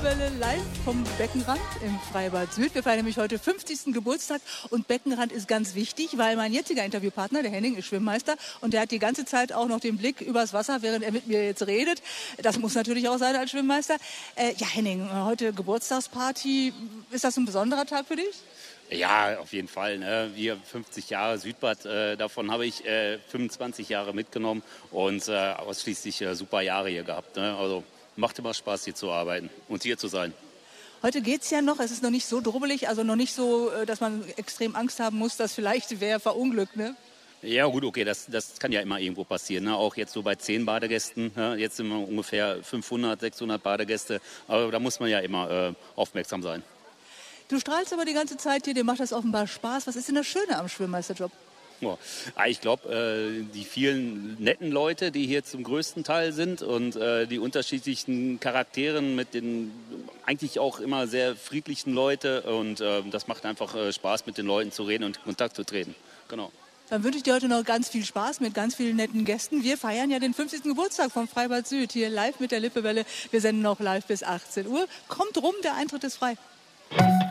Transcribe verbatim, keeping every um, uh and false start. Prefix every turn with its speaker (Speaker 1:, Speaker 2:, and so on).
Speaker 1: Lippewelle live vom Beckenrand im Freibad Süd. Wir feiern nämlich heute fünfzigsten Geburtstag und Beckenrand ist ganz wichtig, weil mein jetziger Interviewpartner, der Henning, ist Schwimmmeister und der hat die ganze Zeit auch noch den Blick übers Wasser, während er mit mir jetzt redet. Das muss natürlich auch sein als Schwimmmeister. Äh, ja, Henning, heute Geburtstagsparty. Ist das ein besonderer Tag für dich?
Speaker 2: Ja, auf jeden Fall. Ne? Wir fünfzig Jahre Südbad, äh, davon habe ich äh, fünfundzwanzig Jahre mitgenommen und äh, ausschließlich äh, super Jahre hier gehabt. Ne? Also macht immer Spaß, hier zu arbeiten und hier zu sein.
Speaker 1: Heute geht es ja noch, es ist noch nicht so drubbelig, also noch nicht so, dass man extrem Angst haben muss, dass vielleicht wer verunglückt, ne?
Speaker 2: Ja gut, okay, das, das kann ja immer irgendwo passieren. Ne? Auch jetzt so bei zehn Badegästen, ne? Jetzt sind wir ungefähr fünfhundert, sechshundert Badegäste, aber da muss man ja immer äh, aufmerksam sein.
Speaker 1: Du strahlst aber die ganze Zeit hier, dir macht das offenbar Spaß. Was ist denn das Schöne am Schwimmmeisterjob?
Speaker 2: Ja, ich glaube, äh, die vielen netten Leute, die hier zum größten Teil sind und äh, die unterschiedlichen Charakteren mit den eigentlich auch immer sehr friedlichen Leuten. Und äh, das macht einfach äh, Spaß, mit den Leuten zu reden und in Kontakt zu treten. Genau.
Speaker 1: Dann wünsche ich dir heute noch ganz viel Spaß mit ganz vielen netten Gästen. Wir feiern ja den fünfzigsten Geburtstag vom Freibad Süd hier live mit der Lippewelle. Wir senden noch live bis achtzehn Uhr. Kommt rum, der Eintritt ist frei.